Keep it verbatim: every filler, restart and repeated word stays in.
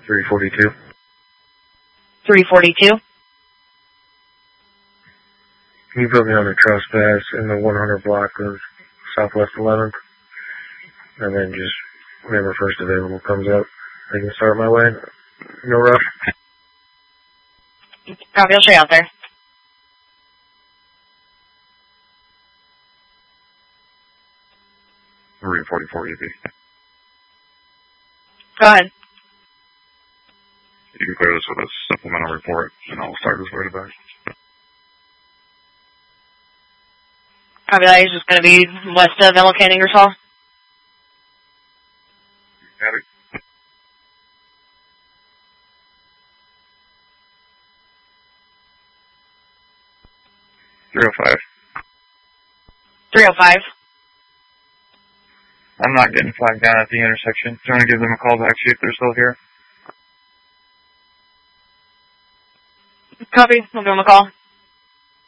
three forty-two. three forty-two? Can you put me on a trespass in the one hundred block of Southwest eleventh? And then just whenever first available comes up, I can start my way. No rush. Copy, I'll show you out there. three forty-four E B. Go ahead. You can clear this with a supplemental report, and I'll start this way to back. Copy that. He's just going to be west of MLK and Ingersoll. Got it. three oh five. three oh five. I'm not getting flagged down at the intersection. Do you want to give them a call back, see if they're still here? Copy. We'll give him a call.